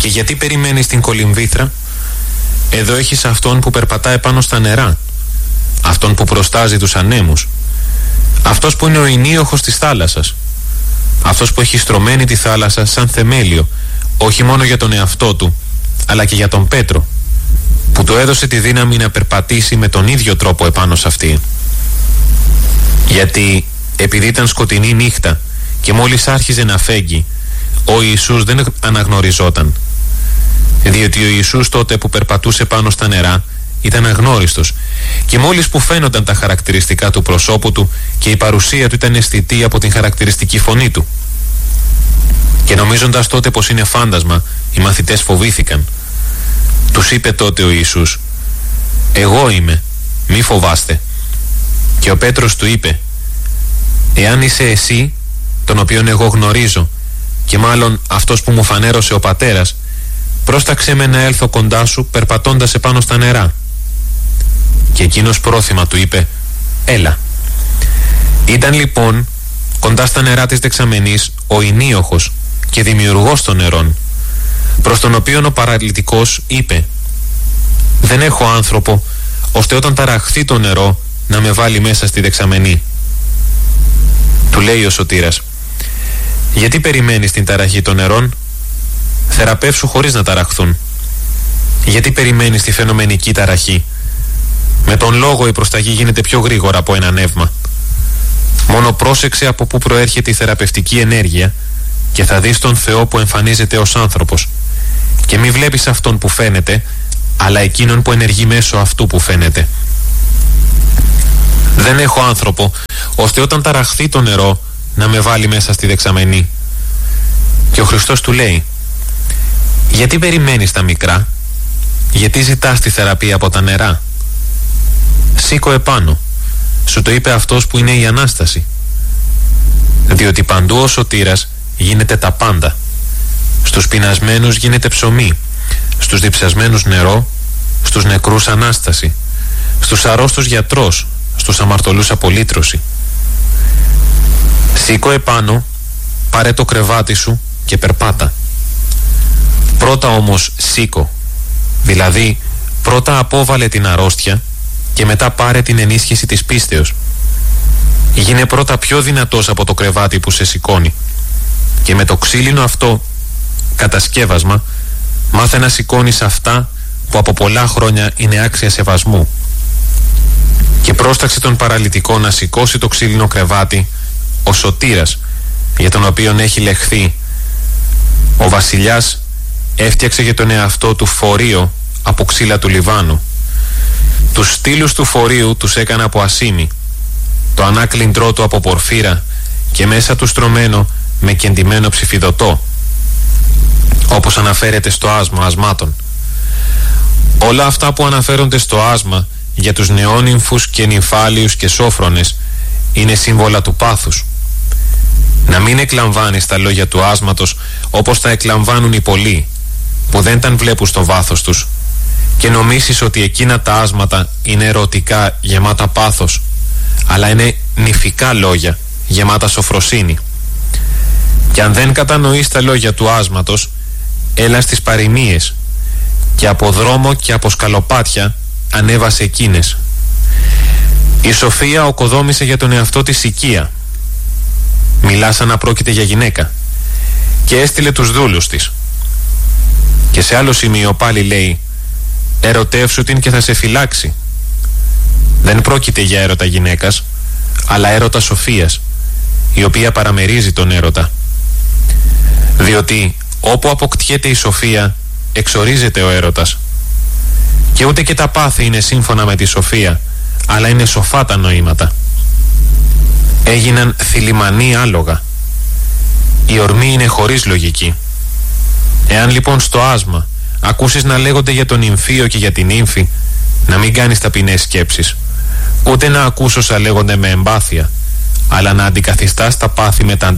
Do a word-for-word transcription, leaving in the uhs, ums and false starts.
Και γιατί περιμένεις την κολυμβήθρα? Εδώ έχεις αυτόν που περπατάει πάνω στα νερά, αυτόν που προστάζει τους ανέμους, αυτός που είναι ο ενίοχος της θάλασσας, αυτός που έχει στρωμένη τη θάλασσα σαν θεμέλιο, όχι μόνο για τον εαυτό του, αλλά και για τον Πέτρο, που του έδωσε τη δύναμη να περπατήσει με τον ίδιο τρόπο επάνω σε αυτή. Γιατί επειδή ήταν σκοτεινή νύχτα και μόλις άρχιζε να φέγγει, ο Ιησούς δεν αναγνωριζόταν, διότι ο Ιησούς τότε που περπατούσε πάνω στα νερά ήταν αγνώριστος, και μόλις που φαίνονταν τα χαρακτηριστικά του προσώπου του και η παρουσία του ήταν αισθητή από την χαρακτηριστική φωνή του. Και νομίζοντας τότε πως είναι φάντασμα, οι μαθητές φοβήθηκαν. Τους είπε τότε ο Ιησούς: «Εγώ είμαι, μη φοβάστε». Και ο Πέτρος του είπε: «Εάν είσαι εσύ, τον οποίον εγώ γνωρίζω, και μάλλον αυτός που μου φανέρωσε ο Πατέρας, πρόσταξέ με να έλθω κοντά σου περπατώντας επάνω στα νερά». Και εκείνος πρόθυμα του είπε: «Έλα». Ήταν λοιπόν κοντά στα νερά της δεξαμενής ο ενίοχος και δημιουργός των νερών, προς τον οποίον ο παραλυτικός είπε: «Δεν έχω άνθρωπο ώστε όταν ταραχθεί το νερό να με βάλει μέσα στη δεξαμενή». Του λέει ο σωτήρας: «Γιατί περιμένεις την ταραχή των νερών? Θεραπεύσου χωρίς να ταραχθούν. Γιατί περιμένεις τη φαινομενική ταραχή? Με τον λόγο η προσταγή γίνεται πιο γρήγορα από ένα νεύμα. Μόνο πρόσεξε από πού προέρχεται η θεραπευτική ενέργεια και θα δεις τον Θεό που εμφανίζεται ως άνθρωπος. Και μη βλέπεις αυτόν που φαίνεται, αλλά εκείνον που ενεργεί μέσω αυτού που φαίνεται. Δεν έχω άνθρωπο ώστε όταν ταραχθεί το νερό να με βάλει μέσα στη δεξαμενή». Και ο Χριστός του λέει: «Γιατί περιμένεις τα μικρά? Γιατί ζητάς τη θεραπεία από τα νερά? Σήκω επάνω». Σου το είπε αυτός που είναι η Ανάσταση. Διότι παντού ο σωτήρας γίνεται τα πάντα. Στους πεινασμένους γίνεται ψωμί, στους διψασμένους νερό, στους νεκρούς Ανάσταση, στους αρρώστους γιατρός, στους αμαρτωλούς απολύτρωση. Σήκω επάνω, πάρε το κρεβάτι σου και περπάτα. Πρώτα όμως σήκω, δηλαδή πρώτα απόβαλε την αρρώστια και μετά πάρε την ενίσχυση της πίστεως. Γίνε πρώτα πιο δυνατός από το κρεβάτι που σε σηκώνει, και με το ξύλινο αυτό κατασκεύασμα μάθε να σηκώνεις αυτά που από πολλά χρόνια είναι άξια σεβασμού. Και πρόσταξε τον παραλυτικό να σηκώσει το ξύλινο κρεβάτι ο σωτήρας, για τον οποίον έχει λεχθεί. Ο βασιλιάς έφτιαξε για τον εαυτό του φορείο από ξύλα του Λιβάνου. Τους στήλους του φορείου τους έκανε από ασίμι, το ανάκλυντρό του από πορφύρα και μέσα του στρωμένο με κεντυμένο ψηφιδωτό, όπως αναφέρεται στο άσμα ασμάτων. Όλα αυτά που αναφέρονται στο άσμα για τους νεόνυμφους και νυμφάλιους και σόφρονες είναι σύμβολα του πάθους. Να μην εκλαμβάνεις τα λόγια του άσματος όπως τα εκλαμβάνουν οι πολλοί, που δεν τα βλέπουν στο βάθος τους, και νομίσεις ότι εκείνα τα άσματα είναι ερωτικά γεμάτα πάθος, αλλά είναι νηφικά λόγια γεμάτα σοφροσύνη. Και αν δεν κατανοείς τα λόγια του άσματος, έλα στις παροιμίες, και από δρόμο και από σκαλοπάτια ανέβασε εκείνες. Η Σοφία οκοδόμησε για τον εαυτό της οικία, μιλά σαν να πρόκειται για γυναίκα, και έστειλε τους δούλους της. Και σε άλλο σημείο πάλι λέει: «Ερωτεύσου την και θα σε φυλάξει». Δεν πρόκειται για έρωτα γυναίκας, αλλά έρωτα σοφίας, η οποία παραμερίζει τον έρωτα. Διότι όπου αποκτιέται η σοφία, εξορίζεται ο έρωτας. Και ούτε και τα πάθη είναι σύμφωνα με τη σοφία, αλλά είναι σοφά τα νοήματα. Έγιναν θηλυμανοί άλογα. Η ορμή είναι χωρίς λογική. Εάν λοιπόν στο άσμα ακούσεις να λέγονται για τον νυμφίο και για την νύμφη, να μην κάνεις ταπεινές σκέψεις, ούτε να ακούς όσα λέγονται με εμπάθεια, αλλά να αντικαθιστάς τα πάθη με τα